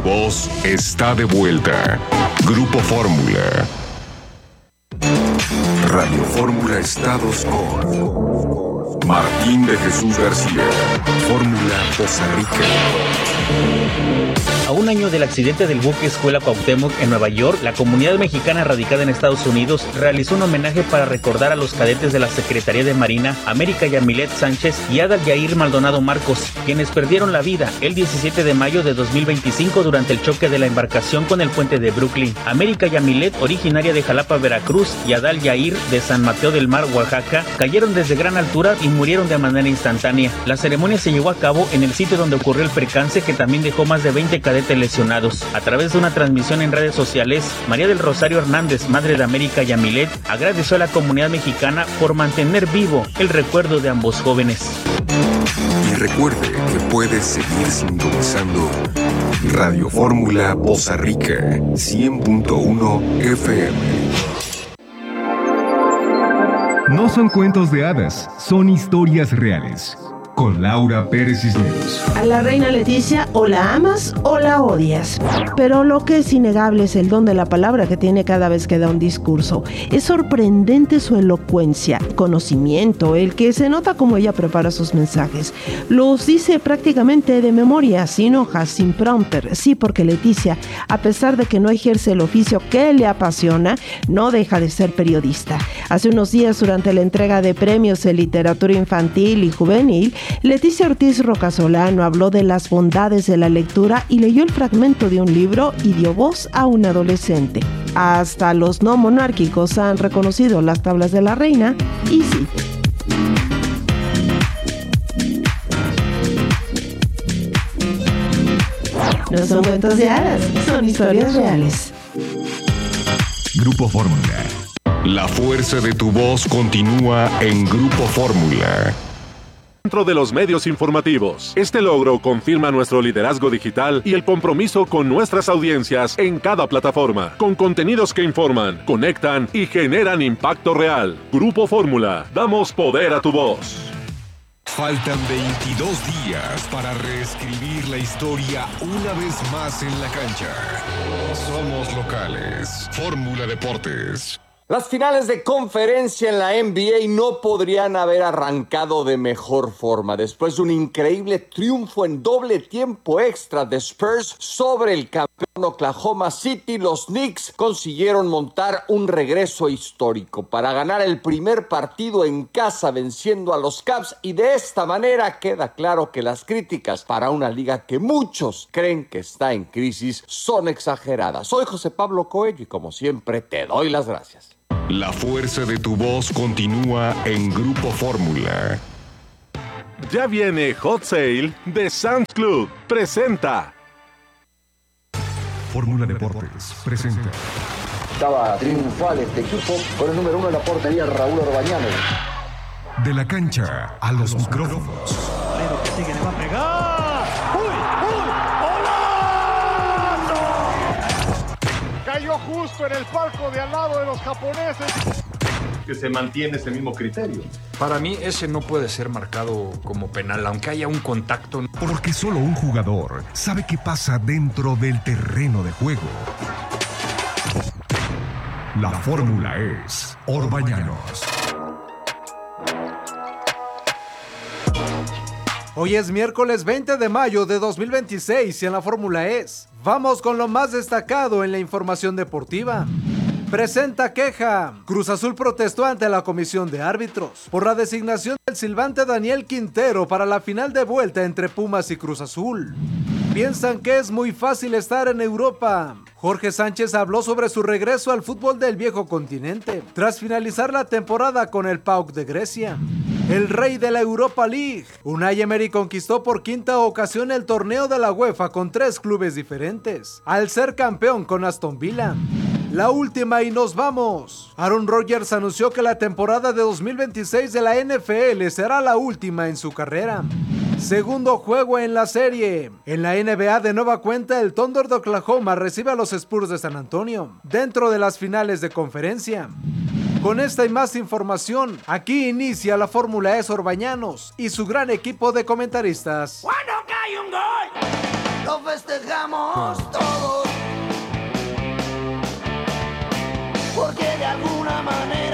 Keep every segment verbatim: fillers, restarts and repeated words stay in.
Voz está de vuelta. Grupo Fórmula. Radio Fórmula Estados con Martín de Jesús García. Fórmula Costa Rica. A un año del accidente del buque Escuela Cuauhtémoc en Nueva York, la comunidad mexicana radicada en Estados Unidos realizó un homenaje para recordar a los cadetes de la Secretaría de Marina, América Yamilet Sánchez y Adal Yair Maldonado Marcos, quienes perdieron la vida el diecisiete de mayo de dos mil veinticinco durante el choque de la embarcación con el puente de Brooklyn. América Yamilet, originaria de Jalapa, Veracruz, y Adal Yair, de San Mateo del Mar, Oaxaca, cayeron desde gran altura y murieron de manera instantánea. La ceremonia se llevó a cabo en el sitio donde ocurrió el percance, que también dejó más de veinte cadetes lesionados. A través de una transmisión en redes sociales, María del Rosario Hernández, madre de América Yamilet, agradeció a la comunidad mexicana por mantener vivo el recuerdo de ambos jóvenes. Y recuerde que puedes seguir sintonizando Radio Fórmula Poza Rica cien punto uno F M. No son cuentos de hadas, son historias reales. Con Laura Pérez Cisneros. A la reina Leticia o la amas o la odias. Pero lo que es innegable es el don de la palabra que tiene cada vez que da un discurso. Es sorprendente su elocuencia, conocimiento, el que se nota como ella prepara sus mensajes. Los dice prácticamente de memoria, sin hojas, sin prompter. Sí, porque Leticia, a pesar de que no ejerce el oficio que le apasiona, no deja de ser periodista. Hace unos días, durante la entrega de premios en literatura infantil y juvenil, Leticia Ortiz Rocasolano habló de las bondades de la lectura y leyó el fragmento de un libro y dio voz a un adolescente. Hasta los no monárquicos han reconocido las tablas de la reina, y sí. No son cuentos de hadas, son historias reales. Grupo Fórmula. La fuerza de tu voz continúa en Grupo Fórmula. Dentro de los medios informativos, este logro confirma nuestro liderazgo digital y el compromiso con nuestras audiencias en cada plataforma, con contenidos que informan, conectan y generan impacto real. Grupo Fórmula, damos poder a tu voz. Faltan veintidós días para reescribir la historia una vez más en la cancha. Somos locales. Fórmula Deportes. Las finales de conferencia en la N B A no podrían haber arrancado de mejor forma. Después de un increíble triunfo en doble tiempo extra de Spurs sobre el campeón Oklahoma City, los Knicks consiguieron montar un regreso histórico para ganar el primer partido en casa venciendo a los Cavs, y de esta manera queda claro que las críticas para una liga que muchos creen que está en crisis son exageradas. Soy José Pablo Coello y como siempre te doy las gracias. La fuerza de tu voz continúa en Grupo Fórmula. Ya viene Hot Sale de Sam's Club. Presenta. Fórmula Deportes presenta. Estaba triunfal este equipo con el número uno en la portería, Raúl Orbañano. De la cancha a los micrófonos. Pero que sigue, le va a pegar. ¡Uy, uy! ¡Golazo! Cayó justo en el palco de al lado de los japoneses. Que se mantiene ese mismo criterio. Para mí ese no puede ser marcado como penal, aunque haya un contacto. Porque solo un jugador sabe qué pasa dentro del terreno de juego. La fórmula es Orbañanos. Hoy es miércoles veinte de mayo de dos mil veintiséis y en la fórmula es. Vamos con lo más destacado en la información deportiva. Presenta queja. Cruz Azul protestó ante la comisión de árbitros por la designación del silbante Daniel Quintero para la final de vuelta entre Pumas y Cruz Azul. Piensan que es muy fácil estar en Europa. Jorge Sánchez habló sobre su regreso al fútbol del viejo continente tras finalizar la temporada con el P A O K de Grecia. El rey de la Europa League, Unai Emery, conquistó por quinta ocasión el torneo de la UEFA con tres clubes diferentes, al ser campeón con Aston Villa. La última y nos vamos. Aaron Rodgers anunció que la temporada de dos mil veintiséis de la N F L será la última en su carrera. Segundo juego en la serie. En la N B A de nueva cuenta, el Thunder de Oklahoma recibe a los Spurs de San Antonio, dentro de las finales de conferencia. Con esta y más información, aquí inicia la Fórmula E Orbañanos y su gran equipo de comentaristas. ¡Cuando cae un gol! lo festejamos todos, porque de alguna manera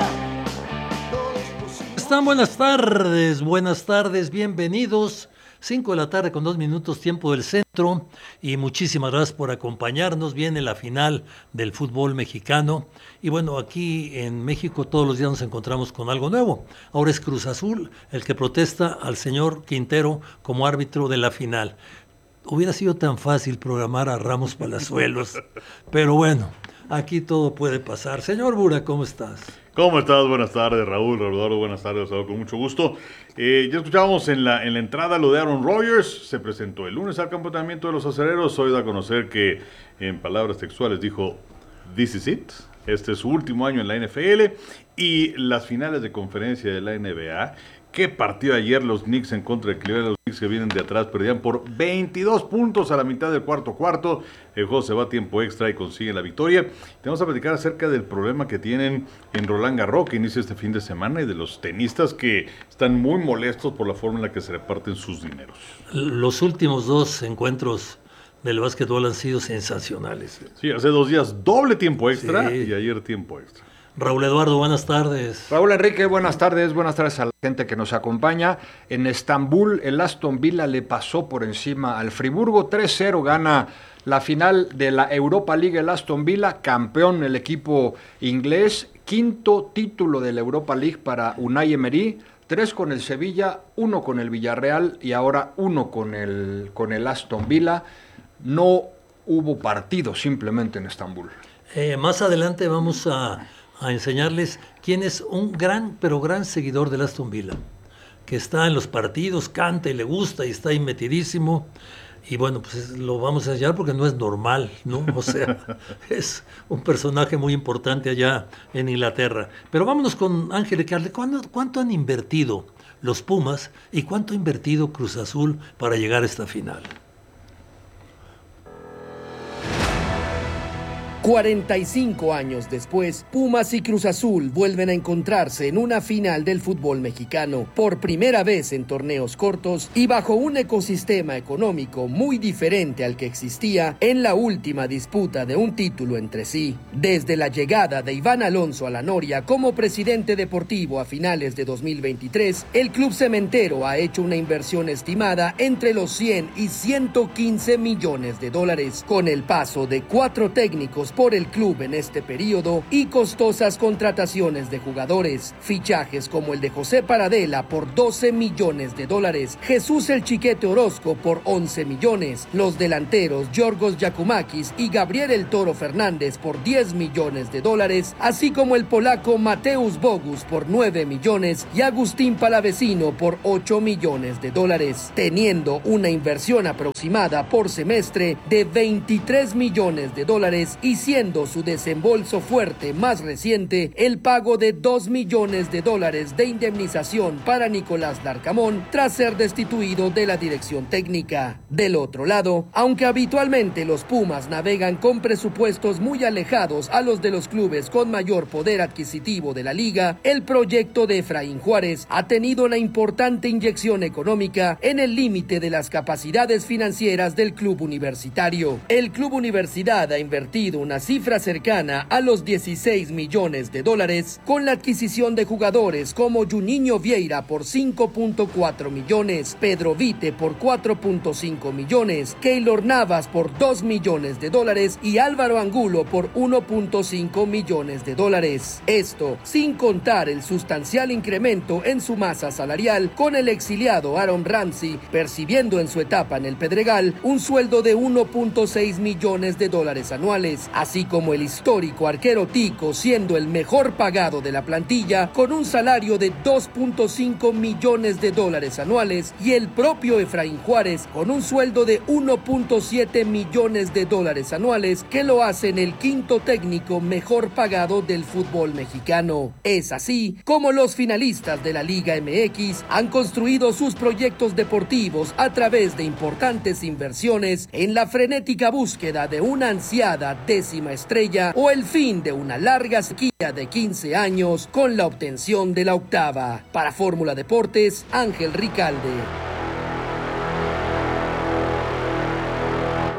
todo es posible. Están buenas tardes, buenas tardes, bienvenidos. cinco de la tarde con dos minutos, tiempo del centro, y muchísimas gracias por acompañarnos. Viene la final del fútbol mexicano y bueno, aquí en México todos los días nos encontramos con algo nuevo. Ahora es Cruz Azul el que protesta al señor Quintero como árbitro de la final. Hubiera sido tan fácil programar a Ramos Palazuelos, pero bueno, aquí todo puede pasar. Señor Bura, ¿cómo estás? ¿Cómo estás? Buenas tardes, Raúl, Rodolfo, buenas tardes, Raúl, con mucho gusto. Eh, ya escuchábamos en la, en la entrada lo de Aaron Rodgers, se presentó el lunes al campo de entrenamiento de los acereros, hoy da a conocer que, en palabras textuales, dijo, "This is it", este es su último año en la N F L, y las finales de conferencia de la N B A. ¿Qué partido ayer los Knicks en contra de Cleveland? Los Knicks que vienen de atrás perdían por veintidós puntos a la mitad del cuarto cuarto. El juego se va a tiempo extra y consiguen la victoria. Tenemos a platicar acerca del problema que tienen en Roland Garros, que inicia este fin de semana, y de los tenistas que están muy molestos por la forma en la que se reparten sus dineros. Los últimos dos encuentros del básquetbol han sido sensacionales. Sí, hace dos días doble tiempo extra, sí, y ayer tiempo extra. Raúl Eduardo, buenas tardes. Raúl Enrique, buenas tardes, buenas tardes a la gente que nos acompaña. En Estambul, el Aston Villa le pasó por encima al Friburgo, tres cero gana la final de la Europa League el Aston Villa, campeón el equipo inglés, quinto título de la Europa League para Unai Emery, tres con el Sevilla, uno con el Villarreal y ahora uno con el, con el Aston Villa. No hubo partido simplemente en Estambul. Eh, más adelante vamos a... a enseñarles quién es un gran, pero gran seguidor del Aston Villa, que está en los partidos, canta y le gusta y está ahí metidísimo. Y bueno, pues lo vamos a enseñar porque no es normal, ¿no? O sea, es un personaje muy importante allá en Inglaterra. Pero vámonos con Ángel Ricardo. ¿Cuánto, ¿Cuánto han invertido los Pumas y cuánto ha invertido Cruz Azul para llegar a esta final? cuarenta y cinco años después, Pumas y Cruz Azul vuelven a encontrarse en una final del fútbol mexicano, por primera vez en torneos cortos y bajo un ecosistema económico muy diferente al que existía en la última disputa de un título entre sí. Desde la llegada de Iván Alonso a la Noria como presidente deportivo a finales de dos mil veintitrés, el club cementero ha hecho una inversión estimada entre los cien y ciento quince millones de dólares, con el paso de cuatro técnicos por el club en este periodo y costosas contrataciones de jugadores, fichajes como el de José Paradela por doce millones de dólares, Jesús el Chiquete Orozco por once millones, los delanteros Yorgos Giacomakis y Gabriel el Toro Fernández por diez millones de dólares, así como el polaco Mateusz Bogus por nueve millones y Agustín Palavecino por ocho millones de dólares, teniendo una inversión aproximada por semestre de veintitrés millones de dólares y siendo su desembolso fuerte más reciente el pago de dos millones de dólares de indemnización para Nicolás Larcamón tras ser destituido de la dirección técnica. Del otro lado, aunque habitualmente los Pumas navegan con presupuestos muy alejados a los de los clubes con mayor poder adquisitivo de la liga, el proyecto de Efraín Juárez ha tenido una importante inyección económica en el límite de las capacidades financieras del club universitario. El club Universidad ha invertido una cifra cercana a los dieciséis millones de dólares con la adquisición de jugadores como Juninho Vieira por cinco punto cuatro millones, Pedro Vite por cuatro punto cinco millones, Keylor Navas por dos millones de dólares y Álvaro Angulo por uno punto cinco millones de dólares. Esto sin contar el sustancial incremento en su masa salarial con el exiliado Aaron Ramsey percibiendo en su etapa en el Pedregal un sueldo de uno punto seis millones de dólares anuales, así como el histórico arquero Tico siendo el mejor pagado de la plantilla con un salario de dos punto cinco millones de dólares anuales y el propio Efraín Juárez con un sueldo de uno punto siete millones de dólares anuales que lo hacen el quinto técnico mejor pagado del fútbol mexicano. Es así como los finalistas de la Liga M X han construido sus proyectos deportivos a través de importantes inversiones en la frenética búsqueda de una ansiada décima estrella o el fin de una larga sequía de quince años con la obtención de la octava. Para Fórmula Deportes, Ángel Ricalde.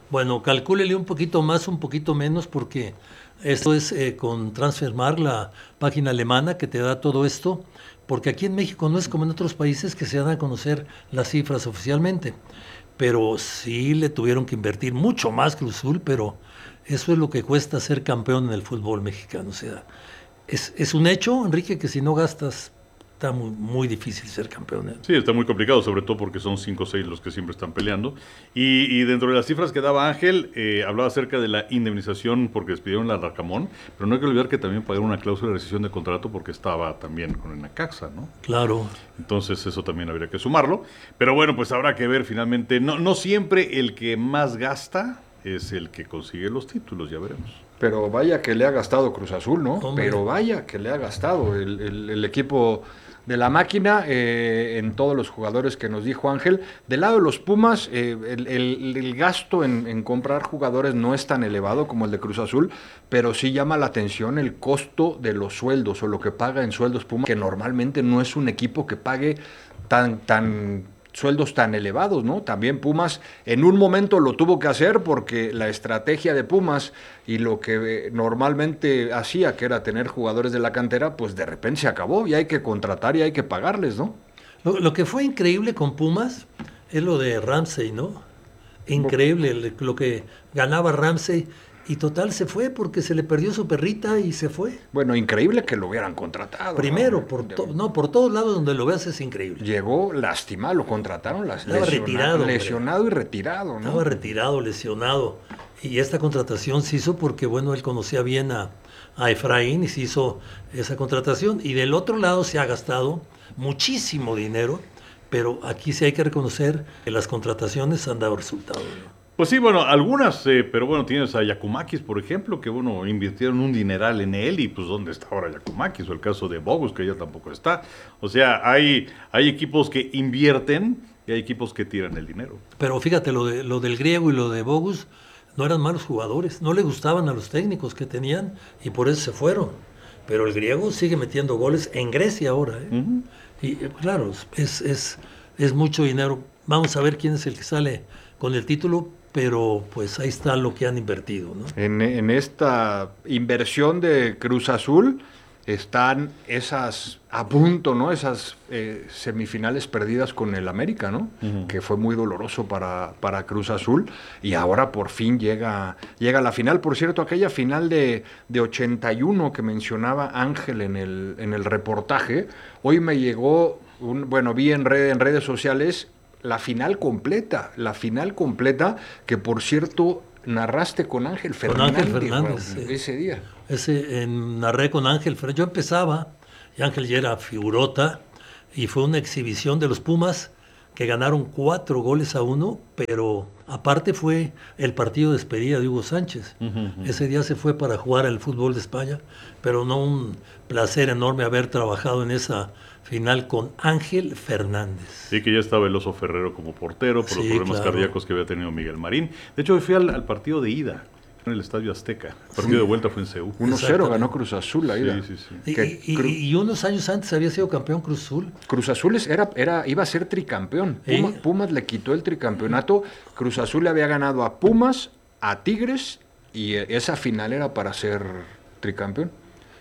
Bueno, calcúlele un poquito más, un poquito menos, porque esto es eh, con Transfermarkt, la página alemana que te da todo esto, porque aquí en México no es como en otros países que se dan a conocer las cifras oficialmente, pero sí le tuvieron que invertir mucho más Cruz Azul, pero eso es lo que cuesta ser campeón en el fútbol mexicano. O sea, es, es un hecho, Enrique, que si no gastas, está muy, muy difícil ser campeón. ¿eh? Sí, está muy complicado, sobre todo porque son cinco o seis los que siempre están peleando. Y, y dentro de las cifras que daba Ángel, eh, hablaba acerca de la indemnización porque despidieron a Larcamón, pero no hay que olvidar que también pagaron una cláusula de rescisión de contrato porque estaba también con el Necaxa, ¿no? Claro. Entonces eso también habría que sumarlo. Pero bueno, pues habrá que ver finalmente. No, no siempre el que más gasta es el que consigue los títulos, ya veremos. Pero vaya que le ha gastado Cruz Azul, ¿no? Hombre. Pero vaya que le ha gastado el, el, el equipo de la máquina eh, en todos los jugadores que nos dijo Ángel. Del lado de los Pumas, eh, el, el, el gasto en, en comprar jugadores no es tan elevado como el de Cruz Azul, pero sí llama la atención el costo de los sueldos o lo que paga en sueldos Pumas, que normalmente no es un equipo que pague tan... tan sueldos tan elevados, ¿no? También Pumas en un momento lo tuvo que hacer porque la estrategia de Pumas y lo que eh, normalmente hacía, que era tener jugadores de la cantera, pues de repente se acabó y hay que contratar y hay que pagarles, ¿no? Lo, lo que fue increíble con Pumas es lo de Ramsey, ¿no? Increíble lo que ganaba Ramsey. Y total se fue porque se le perdió su perrita y se fue. Bueno, increíble que lo hubieran contratado. Primero, ¿no? por to- no, por todos lados donde lo veas es increíble. Llegó lastimado, lo contrataron las Estaba retirado. lesionado y retirado, ¿no? Estaba retirado, lesionado. Y esta contratación se hizo porque, bueno, él conocía bien a, a Efraín y se hizo esa contratación. Y del otro lado se ha gastado muchísimo dinero, pero aquí sí hay que reconocer que las contrataciones han dado resultados, ¿no? Pues sí, bueno, algunas, eh, pero bueno, tienes a Yakumakis, por ejemplo, que bueno, invirtieron un dineral en él y pues ¿dónde está ahora Yakumakis? O el caso de Bogus, que ya tampoco está. O sea, hay, hay equipos que invierten y hay equipos que tiran el dinero. Pero fíjate, lo, de, lo del griego y lo de Bogus no eran malos jugadores, no le gustaban a los técnicos que tenían y por eso se fueron. Pero el griego sigue metiendo goles en Grecia ahora. ¿eh? Uh-huh. Y claro, es, es, es mucho dinero. Vamos a ver quién es el que sale con el título, pero pues ahí está lo que han invertido, ¿no? En, en esta inversión de Cruz Azul están esas a punto, ¿no? Esas eh, semifinales perdidas con el América, ¿no? Uh-huh. Que fue muy doloroso para, para Cruz Azul y ahora por fin llega, llega a la final. Por cierto, aquella final de, de ochenta y uno que mencionaba Ángel en el, en el reportaje, hoy me llegó, un, bueno, vi en, red, en redes sociales la final completa, la final completa, que por cierto narraste con Ángel Fernández, con Ángel Fernández bueno, ese día. Ese, en, narré con Ángel Fernández. Yo empezaba, y Ángel ya era figurota, y fue una exhibición de los Pumas que ganaron cuatro goles a uno, pero aparte fue el partido de despedida de Hugo Sánchez. Uh-huh, uh-huh. Ese día se fue para jugar al fútbol de España, pero no un placer enorme haber trabajado en esa final con Ángel Fernández. Sí, que ya estaba el Oso Ferrero como portero por sí, los problemas claro. cardíacos que había tenido Miguel Marín. De hecho, fui al, al partido de ida en el Estadio Azteca. El partido sí. de vuelta fue en Seúl. uno cero ganó Cruz Azul la ida. Sí, sí, sí. Y, y, Cru- y unos años antes había sido campeón Cruz Azul. Cruz Azul era, era, iba a ser tricampeón. ¿Sí? Pumas, Pumas le quitó el tricampeonato. Cruz Azul le había ganado a Pumas, a Tigres, y esa final era para ser tricampeón.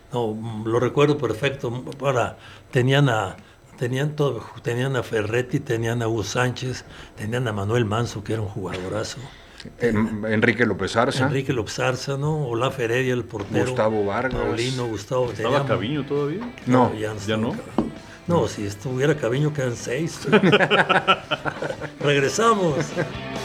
No, lo recuerdo perfecto. Para, tenían a tenían todo, tenían a Ferretti, tenían a Hugo Sánchez, tenían a Manuel Manso, que era un jugadorazo. En, Enrique López Arza. Enrique López Arza, ¿no? Olaf Heredia, el portero. Gustavo Vargas. Paulino, Gustavo. ¿Estaba teníamos... Caviño todavía? No, no ya no. ¿Ya no? No, si estuviera Caviño quedan seis. Regresamos.